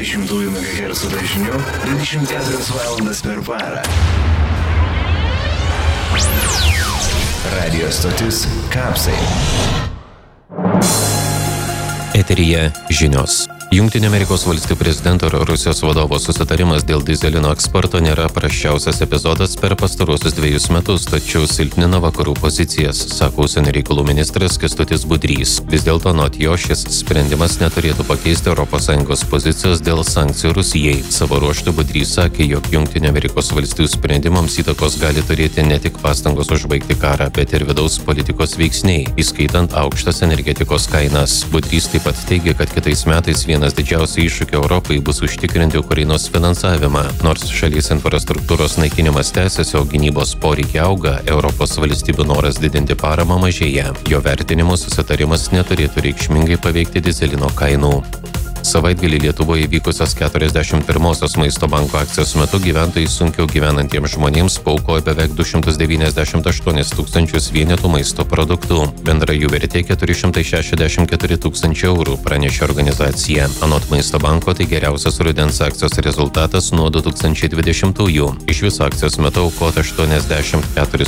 102,2 MHz dažniu 24 valandas per parą. Radio stotis Kapsai. Eteryje žinios. Jungtinių Amerikos valstijų prezidento ir Rusijos vadovo susitarimas dėl dyzelino eksporto nėra prasčiausias epizodas per pastaruosius 2 metus, tačiau silpnina vakarų pozicijas, sako užsienio reikalų ministras Kęstutis Budrys. Vis dėlto anot jo šis sprendimas neturėtų pakeisti ES pozicijos dėl sankcijų Rusijai. Savo ruožtu Budrys sakė, jog Jungtinių Amerikos valstijų sprendimams įtakos gali turėti ne tik pastangos užbaigti karą, bet ir vidaus politikos veiksniai, įskaitant aukštas energetikos kainas. Budrys taip pat teigia, kad kitais metais vienas didžiausių iššūkių Europai bus užtikrinti Ukrainos finansavimą. Nors šalies infrastruktūros naikinimas tęsiasi, o gynybos poreikiai auga, Europos valstybių noras didinti paramą mažėja. Jo vertinimu susitarimas neturėtų reikšmingai paveikti dyzelino kainų. Savaitgalį Lietuvoje vykusios 41-osios Maisto banko akcijos metu gyventojai sunkiau gyvenantiems žmonėms paaukojo beveik 298 tūkstančius vienetų maisto produktų. Bendra jų vertė 464 tūkstančiai eurų, pranešė organizacija. Anot Maisto banko tai geriausias rudens akcijos rezultatas nuo 2020-ųjų. Iš viso akcijos metu aukota 84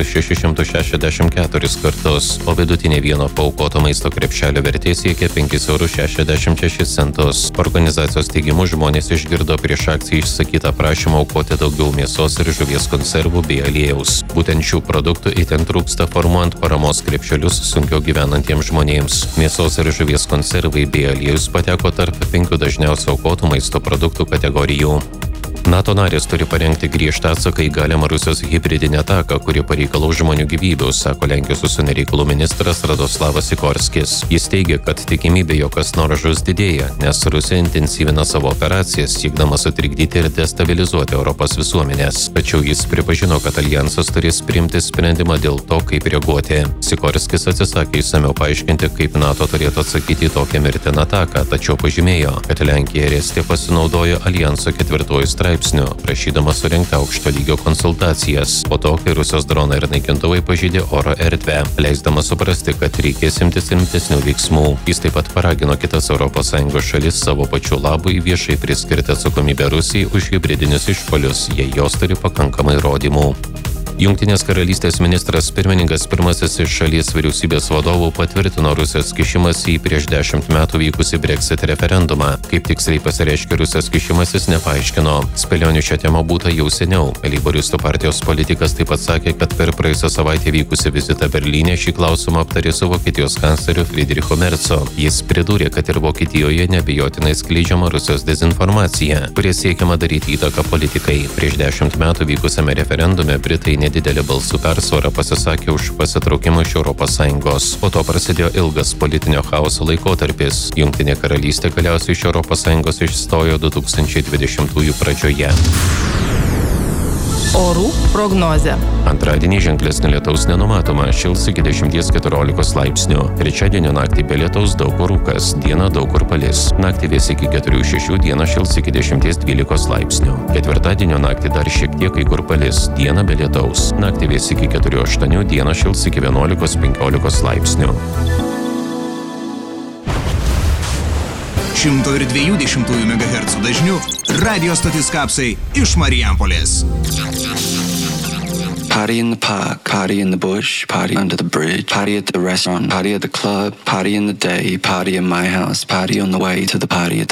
664 kartus, o vidutinė vieno paaukoto maisto krepšelio vertė siekia 5,66 €. Organizacijos teigimu žmonės išgirdo prieš akciją išsakytą prašymą aukoti daugiau mėsos ir žuvies konservų bei aliejaus. Būtent šių produktų itin trūksta formuojant paramos krepšelius sunkiau gyvenantiems žmonėms. Mėsos ir žuvies konservai bei aliejus pateko tarp 5 dažniausiai aukotų maisto produktų kategorijų. NATO narės turi parengti griežtą atsaką į galimą Rusijos hibridinę ataką, kuri pareikalaus žmonių gyvybių, sako Lenkijos užsienio reikalų ministras Radoslavas Sikorskis. Jis teigia, kad tikimybė, jog kas nors žus didėja, nes Rusija intensyvina savo operacijas, siekdama sutrikdyti ir destabilizuoti Europos visuomenės. Tačiau jis pripažino, kad alijansas turės priimti sprendimą dėl to, kaip reaguoti. Sikorskis atsisakė išsamiau paaiškinti, kaip NATO turėtų atsakyti į tokią mirtiną ataką, tačiau pažymėjo, kad Lenkija ir Estija pasinaudojo alijanso 4 straipsniu, prašydama surinkti aukšto lygio konsultacijas, po to, kai Rusijos dronai ir naikintuvai pažeidė oro erdvę, leisdama suprasti, kad reikės imtis rimtesnių veiksmų. Jis taip pat paragino kitas ES šalis savo pačių labui viešai priskirti atsakomybę Rusijai už hibridinius išpuolius, jei jos turi pakankamai įrodymų. Jungtinės karalystės ministras pirmininkas pirmasis iš šalies vyriausybės vadovų patvirtino Rusijos kišimąsi į prieš 10 metų vykusį Brexit referendumą. Kaip tiksliai pasireiškė Rusijos kišimasis, nepaaiškino. Spėlionių šią temą būta jau seniau. Leiboristų partijos politikas taip pat sakė, kad per praėjusią savaitę vykusį vizitą Berlyne šį klausimą aptarė su Vokietijos kancleriu Friedrichu Merzu. Jis pridūrė, kad ir Vokietijoje neabejotinai skleidžiama Rusijos dezinformacija, kurie siekiama daryti įtaką politikai. Prieš 10 metų vykusiame referendume Britai nedidelė balsų persvara pasisakė už pasitraukimą iš ES. Po to prasidėjo ilgas politinio chaoso laikotarpis. Jungtinė karalystė galiausiai iš ES išstojo 2020 pradžioje. Orų prognozė. Antradienį ženklesnio lietaus nenumatoma, šils iki 10–14 laipsnių. Trečiadienio naktį be lietaus daug kur rūkas, dieną daug kur palis. Naktį vės iki 4–6, dieną šils iki 10–12 laipsnių. Ketvirtadienio naktį dar šiek tiek kai kur palis, dieną be lietaus. Naktį vės iki 4–8, dieną šils iki 11–15 laipsnių. 102,2 MHz dažniu radio stotis Kapsai iš Marijampolės. Party in the park, party in the bush, party under the bridge, party at the restaurant, party at the club, party in the day, party in my house, party on the way to the party at